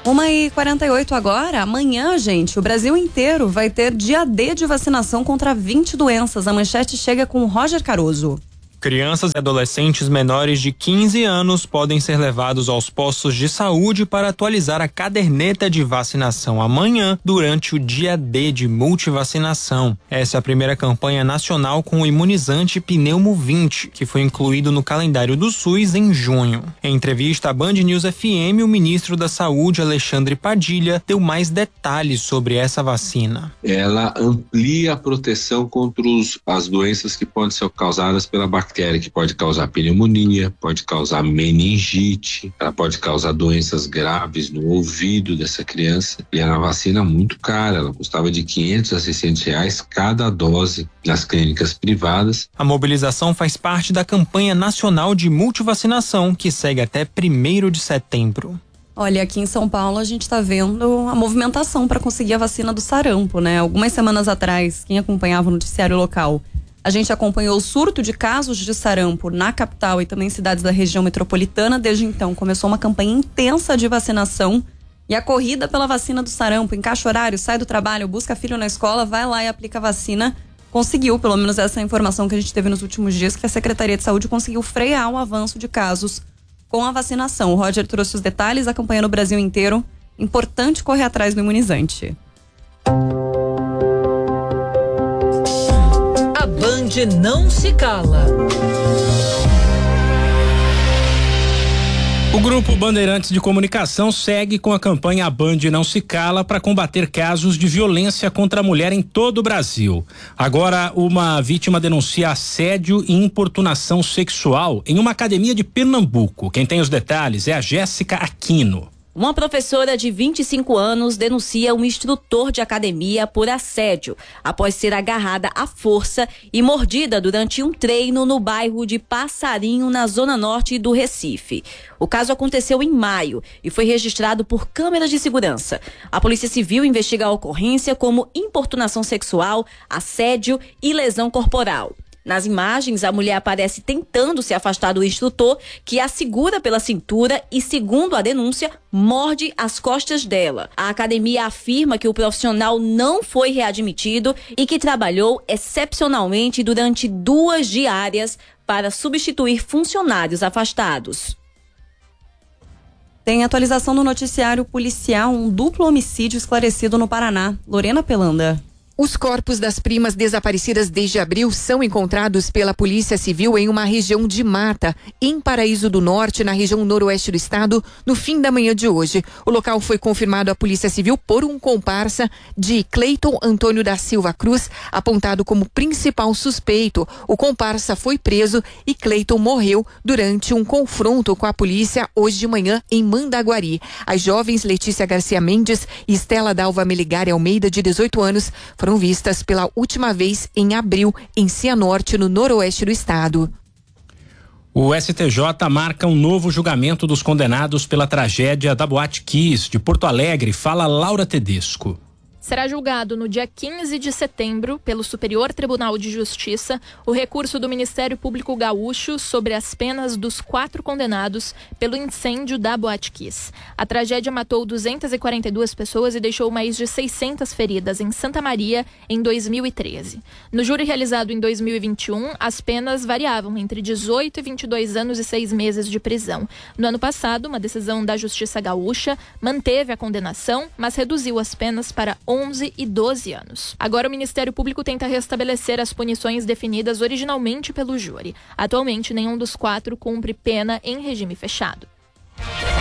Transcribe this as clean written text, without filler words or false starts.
1h48 agora. Amanhã, gente, o Brasil inteiro vai ter dia D de vacinação contra 20 doenças. A manchete chega com o Roger Caruso. Crianças e adolescentes menores de 15 anos podem ser levados aos postos de saúde para atualizar a caderneta de vacinação amanhã, durante o dia D de multivacinação. Essa é a primeira campanha nacional com o imunizante Pneumo 20, que foi incluído no calendário do SUS em junho. Em entrevista à Band News FM, o ministro da Saúde, Alexandre Padilha, deu mais detalhes sobre essa vacina. Ela amplia a proteção contra as doenças que podem ser causadas pela bactéria, que pode causar pneumonia, pode causar meningite, ela pode causar doenças graves no ouvido dessa criança. E é uma vacina muito cara, ela custava de R$500 a R$600 cada dose nas clínicas privadas. A mobilização faz parte da campanha nacional de multivacinação, que segue até 1º de setembro. Olha, aqui em São Paulo a gente está vendo a movimentação para conseguir a vacina do sarampo, né? Algumas semanas atrás, quem acompanhava o noticiário local, a gente acompanhou o surto de casos de sarampo na capital e também em cidades da região metropolitana. Desde então, começou uma campanha intensa de vacinação e a corrida pela vacina do sarampo. Encaixa horário, sai do trabalho, busca filho na escola, vai lá e aplica a vacina. Conseguiu, pelo menos essa informação que a gente teve nos últimos dias, que a Secretaria de Saúde conseguiu frear o avanço de casos com a vacinação. O Roger trouxe os detalhes, a campanha no Brasil inteiro. Importante correr atrás do imunizante. Band não se cala. O Grupo Bandeirantes de Comunicação segue com a campanha A Band Não Se Cala para combater casos de violência contra a mulher em todo o Brasil. Agora, uma vítima denuncia assédio e importunação sexual em uma academia de Pernambuco. Quem tem os detalhes é a Jéssica Aquino. Uma professora de 25 anos denuncia um instrutor de academia por assédio, após ser agarrada à força e mordida durante um treino no bairro de Passarinho, na zona norte do Recife. O caso aconteceu em maio e foi registrado por câmeras de segurança. A Polícia Civil investiga a ocorrência como importunação sexual, assédio e lesão corporal. Nas imagens, a mulher aparece tentando se afastar do instrutor, que a segura pela cintura e, segundo a denúncia, morde as costas dela. A academia afirma que o profissional não foi readmitido e que trabalhou excepcionalmente durante 2 diárias para substituir funcionários afastados. Tem atualização no noticiário policial, um duplo homicídio esclarecido no Paraná. Lorena Pelanda. Os corpos das primas desaparecidas desde abril são encontrados pela Polícia Civil em uma região de mata, em Paraíso do Norte, na região noroeste do estado, no fim da manhã de hoje. O local foi confirmado à Polícia Civil por um comparsa de Cleiton Antônio da Silva Cruz, apontado como principal suspeito. O comparsa foi preso e Cleiton morreu durante um confronto com a polícia hoje de manhã em Mandaguari. As jovens Letícia Garcia Mendes e Estela Dalva Meligari Almeida, de 18 anos, foram vistas pela última vez em abril em Cianorte, no noroeste do estado. O STJ marca um novo julgamento dos condenados pela tragédia da Boate Kiss de Porto Alegre. Fala Laura Tedesco. Será julgado no dia 15 de setembro pelo Superior Tribunal de Justiça o recurso do Ministério Público Gaúcho sobre as penas dos 4 condenados pelo incêndio da Boate Kiss. A tragédia matou 242 pessoas e deixou mais de 600 feridas em Santa Maria em 2013. No júri realizado em 2021, as penas variavam entre 18 e 22 anos e 6 meses de prisão. No ano passado, uma decisão da Justiça Gaúcha manteve a condenação, mas reduziu as penas para 11 e 12 anos. Agora o Ministério Público tenta restabelecer as punições definidas originalmente pelo júri. Atualmente, nenhum dos 4 cumpre pena em regime fechado.